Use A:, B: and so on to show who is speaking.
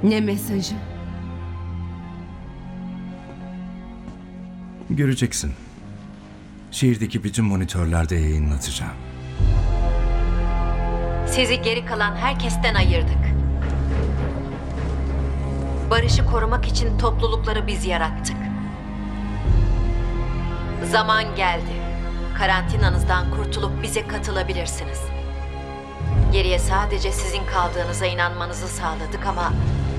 A: Ne mesajı?
B: Göreceksin. Şehirdeki bütün monitörlerde yayınlatacağım.
C: Sizi geri kalan herkesten ayırdık. Barışı korumak için toplulukları biz yarattık. Zaman geldi. Karantinanızdan kurtulup bize katılabilirsiniz. Geriye sadece sizin kaldığınıza inanmanızı sağladık ama